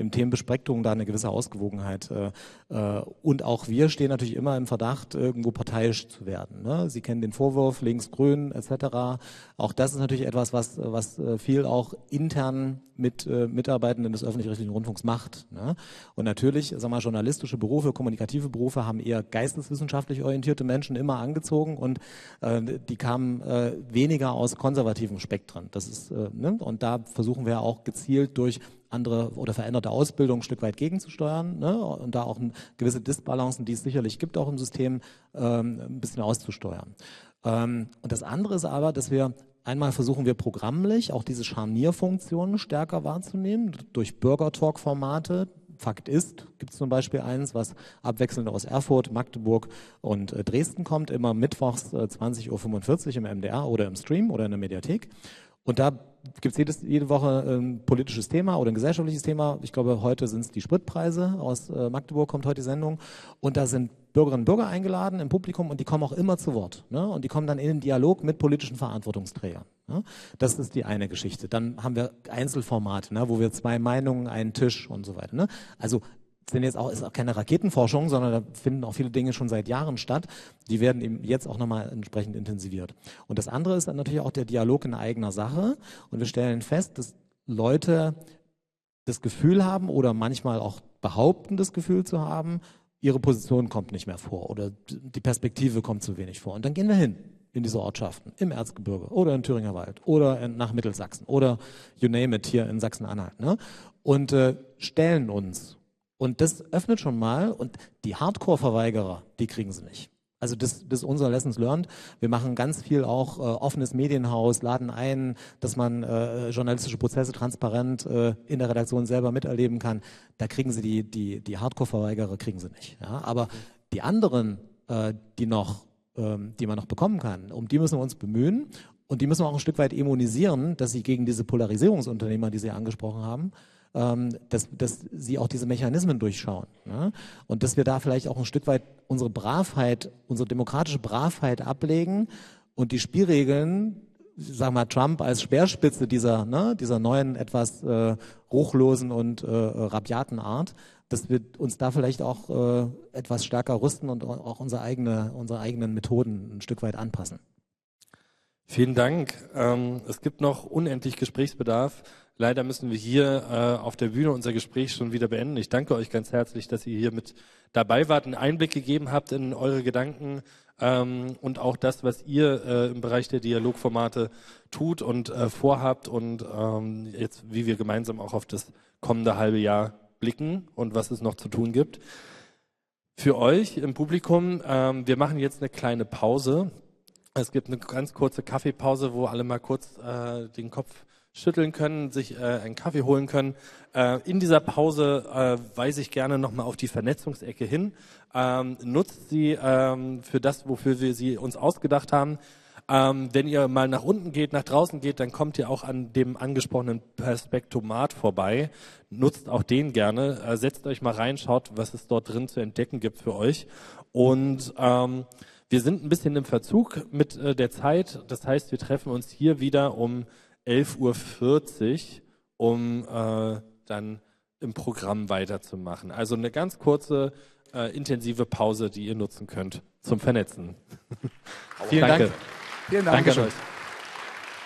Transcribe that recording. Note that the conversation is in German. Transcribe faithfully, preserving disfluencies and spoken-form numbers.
im Themenbesprechung da eine gewisse Ausgewogenheit. Äh, äh, und auch wir stehen natürlich immer im Verdacht, irgendwo parteiisch zu werden. Ne? Sie kennen den Vorwurf, links-grün et cetera. Auch das ist natürlich etwas, was, was viel auch intern mit äh, Mitarbeitenden des öffentlich-rechtlichen Rundfunks macht. Ne? Und natürlich, sag mal, journalistische Berufe, kommunikative Berufe haben eher geisteswissenschaftlich orientierte Menschen immer angezogen und äh, die kamen äh, weniger aus konservativen Spektren. Das ist, äh, ne? Und da versuchen wir auch gezielt durch andere oder veränderte Ausbildung ein Stück weit gegenzusteuern, ne? Und da auch ein, gewisse Disbalancen, die es sicherlich gibt, auch im System, ähm, ein bisschen auszusteuern. Ähm, und das andere ist aber, dass wir einmal versuchen wir programmlich auch diese Scharnierfunktionen stärker wahrzunehmen, durch Bürgertalk-Formate. Fakt ist, gibt es zum Beispiel eins, was abwechselnd aus Erfurt, Magdeburg und äh, Dresden kommt, immer mittwochs äh, zwanzig Uhr fünfundvierzig im M D R oder im Stream oder in der Mediathek. Und da gibt es jede Woche ein politisches Thema oder ein gesellschaftliches Thema. Ich glaube, heute sind es die Spritpreise. Aus äh, Magdeburg kommt heute die Sendung. Und da sind Bürgerinnen und Bürger eingeladen im Publikum und die kommen auch immer zu Wort. Ne? Und die kommen dann in den Dialog mit politischen Verantwortungsträgern. Ne? Das ist die eine Geschichte. Dann haben wir Einzelformate, ne? Wo wir zwei Meinungen, einen Tisch und so weiter. Ne? Also sind jetzt auch, ist auch keine Raketenforschung, sondern da finden auch viele Dinge schon seit Jahren statt. Die werden eben jetzt auch nochmal entsprechend intensiviert. Und das andere ist dann natürlich auch der Dialog in eigener Sache. Und wir stellen fest, dass Leute das Gefühl haben oder manchmal auch behaupten, das Gefühl zu haben, ihre Position kommt nicht mehr vor oder die Perspektive kommt zu wenig vor. Und dann gehen wir hin in diese Ortschaften, im Erzgebirge oder in Thüringer Wald oder nach Mittelsachsen oder you name it hier in Sachsen-Anhalt, ne? Und äh, stellen uns. Und das öffnet schon mal und die Hardcore-Verweigerer, die kriegen sie nicht. Also das, das ist unser Lessons learned. Wir machen ganz viel auch äh, offenes Medienhaus, laden ein, dass man äh, journalistische Prozesse transparent äh, in der Redaktion selber miterleben kann. Da kriegen sie die, die, die Hardcore-Verweigerer kriegen sie nicht. Ja? Aber die anderen, äh, die noch, ähm, die man noch bekommen kann, um die müssen wir uns bemühen und die müssen wir auch ein Stück weit immunisieren, dass sie gegen diese Polarisierungsunternehmer, die Sie angesprochen haben, Dass, dass sie auch diese Mechanismen durchschauen. Ne? Und dass wir da vielleicht auch ein Stück weit unsere Bravheit, unsere demokratische Bravheit ablegen und die Spielregeln, sagen wir mal Trump als Speerspitze dieser, ne, dieser neuen, etwas äh, ruchlosen und äh, rabiaten Art, dass wir uns da vielleicht auch äh, etwas stärker rüsten und auch unsere, eigene, unsere eigenen Methoden ein Stück weit anpassen. Vielen Dank. Ähm, es gibt noch unendlich Gesprächsbedarf. Leider müssen wir hier äh, auf der Bühne unser Gespräch schon wieder beenden. Ich danke euch ganz herzlich, dass ihr hier mit dabei wart, einen Einblick gegeben habt in eure Gedanken ähm, und auch das, was ihr äh, im Bereich der Dialogformate tut und äh, vorhabt und ähm, jetzt, wie wir gemeinsam auch auf das kommende halbe Jahr blicken und was es noch zu tun gibt. Für euch im Publikum, ähm, wir machen jetzt eine kleine Pause. Es gibt eine ganz kurze Kaffeepause, wo alle mal kurz äh, den Kopf schütteln können, sich äh, einen Kaffee holen können. Äh, in dieser Pause äh, weise ich gerne nochmal auf die Vernetzungsecke hin. Ähm, nutzt sie ähm, für das, wofür wir sie uns ausgedacht haben. Ähm, wenn ihr mal nach unten geht, nach draußen geht, dann kommt ihr auch an dem angesprochenen Perspektomat vorbei. Nutzt auch den gerne. Äh, setzt euch mal rein, schaut, was es dort drin zu entdecken gibt für euch. Und ähm, wir sind ein bisschen im Verzug mit äh, der Zeit. Das heißt, wir treffen uns hier wieder um elf Uhr vierzig, um äh, dann im Programm weiterzumachen. Also eine ganz kurze, äh, intensive Pause, die ihr nutzen könnt zum Vernetzen. Vielen Danke. Dank. Vielen Dank. Danke an euch.